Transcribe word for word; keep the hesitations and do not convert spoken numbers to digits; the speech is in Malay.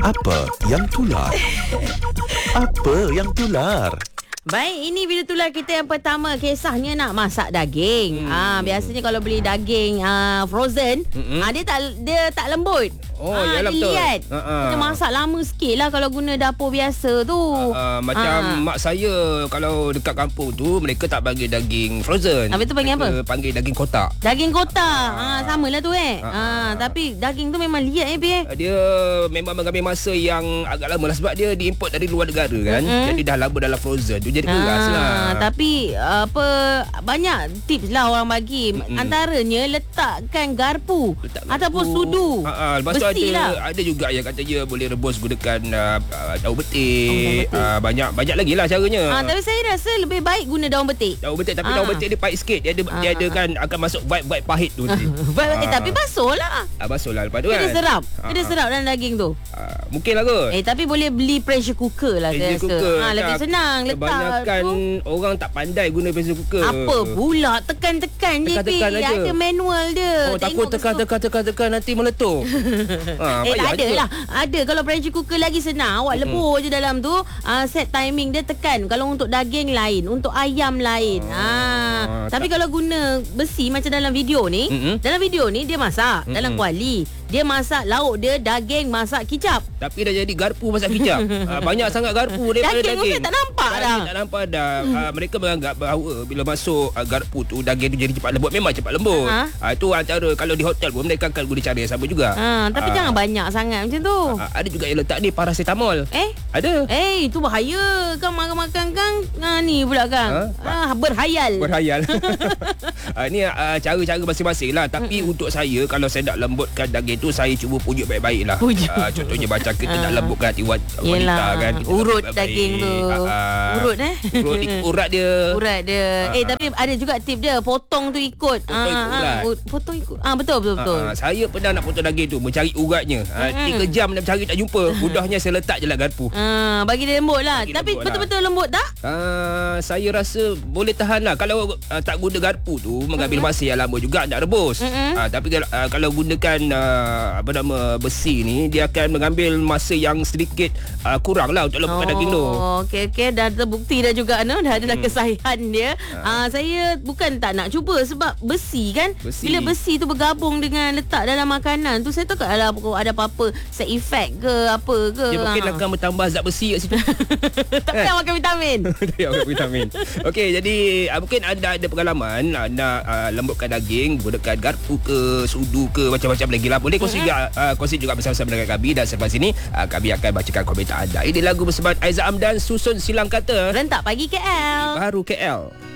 Apa yang tular? Apa yang tular? Baik, ini video tular kita yang pertama. Kisahnya nak masak daging. Hmm. Ah, biasanya kalau beli daging ah, frozen, hmm. ah, dia tak dia tak lembut. Oh, ah, yalah betul. Liat. Uh-uh. Kita masak lama sikit lah kalau guna dapur biasa tu. Uh-uh. Macam uh. mak saya kalau dekat kampung tu, mereka tak panggil daging frozen. Habis tu panggil mereka apa? Panggil daging kotak. Daging kotak. Ah, sama lah tu eh. Uh-uh. Ah, tapi daging tu memang liat eh, Pi. Dia memang mengambil masa yang agak lama lah sebab dia diimport dari luar negara kan. Mm-hmm. Jadi dah lama dalam frozen tu jadi keras lah. Tapi apa banyak tips lah orang bagi. Mm-hmm. Antaranya letakkan garpu, letak garpu ataupun sudu. Ha, lepas tu ada lah. Ada juga yang katanya boleh rebus gunakan uh, daun betik. Oh, uh, banyak banyak lagi lah caranya. Ha, tapi saya rasa lebih baik guna daun betik. Daun betik tapi ha. daun betik dia pahit sikit. Dia ada ha. dia ada kan akan masuk vibe-vibe pahit tu nanti. ha. Eh, tapi basuh lah. Ah, basuh lah lepas tu kan. Dia serap. Ha. Dia serap dalam daging tu. Uh, mungkin lah kot. Eh tapi boleh beli pressure cooker lah saya rasa. Ha, lebih senang letak. Kebanyakan tu. Orang tak pandai guna pressure cooker. Apa pula tekan-tekan je. Tekan-tekan aja. Ada manual dia. Oh, takut tekan-tekan-tekan nanti meletup. ha, eh tak ada lah. Ada kalau pressure cooker lagi senang. Awak lebur mm-hmm. je dalam tu. Uh, set timing dia tekan. Kalau untuk daging lain, untuk ayam lain. Ha. Ah, Tapi tak. kalau guna besi macam dalam video ni, mm-hmm. dalam video ni dia masak mm-hmm. dalam kuali. Dia masak lauk dia daging masak kicap. Tapi dah jadi garpu masak kicap. ha, banyak sangat garpu daripada daging. Daging tak nampak daging dah. Tak nampak dah. Hmm. Ha, mereka menganggap bahawa bila masuk uh, garpu tu daging tu jadi cepat lembut. Memang cepat lembut. Ha? Ha, itu antara kalau di hotel pun mereka akan guna cara yang sama juga. Ha, tapi ha. jangan banyak sangat macam tu. Ha, ada juga yang letak ni paracetamol. Eh? Ada. Eh, itu bahaya. Kang makan-makan Kang. Ha, ni pula Kang. Ha? Ha, berhayal. Berhayal. ha, ni uh, cara-cara masing-masing lah. Tapi mm-hmm. untuk saya kalau saya nak lembutkan daging tu saya cuba pujuk baik-baik lah. uh, Contohnya macam kita nak lembutkan hati wanita kan. Kita urut daging tu. uh, Urut eh Urut urat dia. Urat dia. uh, Eh tapi ada juga tip dia. Potong tu ikut. Potong ikut urat. uh, Potong ikut. Ah Betul betul betul. uh, Saya pernah nak potong daging tu, mencari uratnya. Tiga uh, jam nak cari tak jumpa. Mudahnya saya letak je lah garpu. uh, Bagi dia lembut lah. Bagi tapi lembut betul-betul lah. Lembut tak? uh, Saya rasa boleh tahan lah. Kalau uh, tak guna garpu tu mengambil uh-huh. masa yang lama juga nak rebus. uh-huh. uh, Tapi uh, kalau gunakan uh, apa nama besi ni, dia akan mengambil masa yang sedikit uh, kurang lah untuk lembutkan oh, daging tu. Okey okey, dah terbukti dah juga no? Dah ada hmm. kesahihan dia. uh. Uh, saya bukan tak nak cuba sebab besi kan. Besi. Bila besi tu bergabung dengan letak dalam makanan tu, saya tak ada ada apa-apa side effect ke apa ke. Dia mungkin akan bertambah zat besi kat situ. Tak payah makan vitamin. Tak payah makan vitamin. Okey, jadi uh, mungkin anda ada pengalaman uh, nak uh, lembutkan daging gunakan garpu ke sudu ke macam-macam lagi lah. Boleh kongsi juga uh, kongsi juga bersama-sama dengan kami. Dan selepas ini uh, kami akan bacakan komentar anda. Ini lagu bersama Aizat Amdan, Susun Silang Kata. Rentak Pagi K L. Baru K L.